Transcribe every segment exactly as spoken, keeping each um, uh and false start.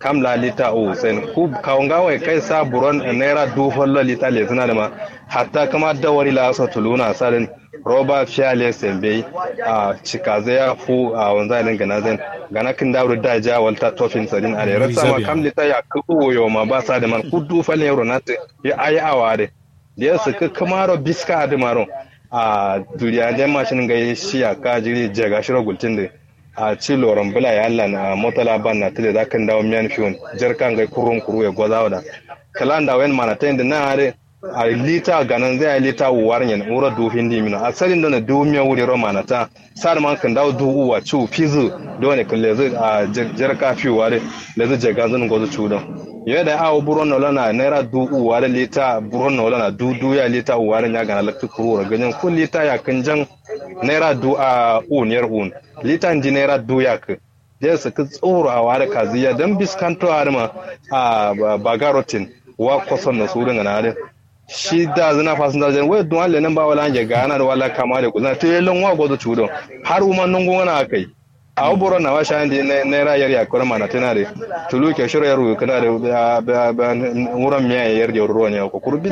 kam la lita o sen ku kaungawa kai sa buron naira du hollo lita le suna da ma hatta kama dawari la so tuluna sarin roba fiale sembe a chikaze ya fu a wanza nan gana zen gana kin dawo da ja walta tofin sadin are rasa ma kam lita ya ku yo ma ba sa da man ku du fale euro nate ya ayi aware da su ka kamaro biska da maro a duriya da mashin ga shi ya ka jiri jaga shiro gultin da a ci loron bula ya Allah na motala ban na tile da kan dawo miyan fiyon jarkan ga kurun kuru ya gozawa da kalan da wen mana ta inda na are a lita ganan zai lita war nyen ura do hindi mina asalin da na do miya wuri ro mana ta sar man kan dawo du uwa chu fizu do ne kan lezi a jarka fi ware lezi jaga zan gozo chu don yada awo buron no lana naira du uwa da lita buron no lana du du ya lita uwa da ga na lakti kuru ganyen kun lita ya kan jan naira du a uniyar un litan di naira du ya ka da su ka tsoro a ware kaziya dan biskanto a ma a bagarotin wa kwason na surun na da shi da zina fasin da jan wai don Allah nan ba wala an ga ana da wala kama da kuzan to yellon wa gozo chudo har uma nan gona akai a buron na washa ndi naira yar ya kurma na tana da tulu ke shiro yaro kana da wuran miya yar da ruwa ne ko kurbi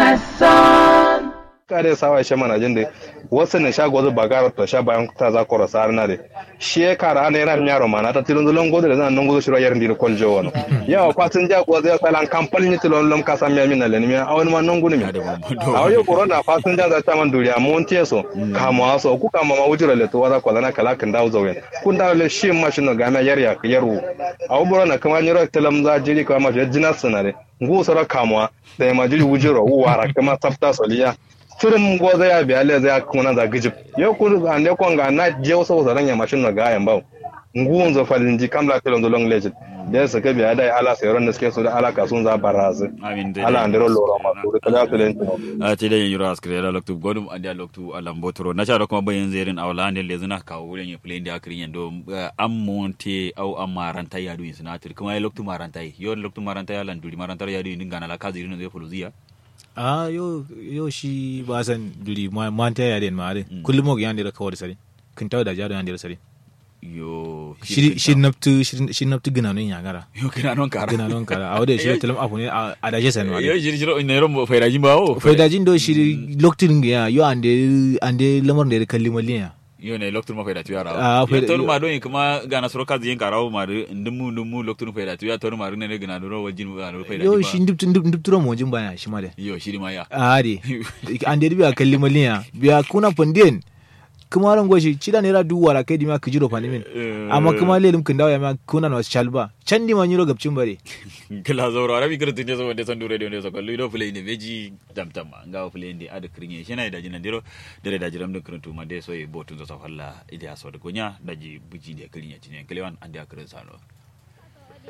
kare sawa shi mana jin da wasu ne sha gozo bagaro to sha bayan ta za ko rasa na da shi ya kara ana yana miya romana ta tilon zulon gozo da zan nan gozo shiro yar ndi koljo wono yawa kwatin ja gozo ya salan kampal ni tilon lom ka sam min na le mi a wani man nan gunu mi a yo corona fatin ja za ta man duriya mun teso kama so ku kama ma wujira le to waza ko lana kala kan dawo zawen kun dawo le shi mashin no ga ma yar ya yaru a buro na kama ni ro telam za jiri kama ma jina sanare ngu sara kama da ma jiri wujiro wara kama tsafta soliya turum goza ya biya le za kuma za gijib yau ku an le kon ga na je wasu zaran ya mashin no ga yan bawo ngu zo falin ji kamla telon do long legend da su ka biya da ala sayron da suke so da ala kasun za barazu ala andero loro ma to da kala telen a ti da yura askre da loktu godum andi loktu alam botoro na cha da kuma bayan zerin awla ne le zuna kawo wurin ya play da akrin yando am monte au amaranta ya du sinatir kuma loktu maranta yo loktu maranta ya lan duri maranta ya du ninga na la kazi ne zai fuluzia ah yo yo shi ba san duri manta ya den mare kullum mo yan da kawar sare kin tawo da jaro yan da sare yo shi shi naptu shi naptu gina non yagara yo gina non kara gina non kara awde shi telam afu ne a da jesa no yo shi jiro ne rom faydajin ba o faydajin do shi loktin ya yo ande ande lamar da kalli maliya yo ne loktin ma faydatu yara a faydatu ma don kuma gana soroka zin karawo ma ndum ndum loktin faydatu ya tor ma ne gina do wajin ga do faydatu yo shi ndip ndip ndip turo mo jin baya shi ma de yo shi ma ya a de ande biya kalli maliya biya kuna pandien kuma ran goshi cida ne ra duwara kai dima kijiro fanimin amma kuma lelim kin dawo ya ma kuna no shalba can di ma nyiro gabcin bare kala zauro arabi kirtin ne so wanda san dure ne so kallu do play ne beji tamtam nga play ndi ada krinye shina da jinan diro dare da jiram da kirtu ma de so e botun so falla ida so da gonya daji buji da krinye cine kalewan andi akrin sano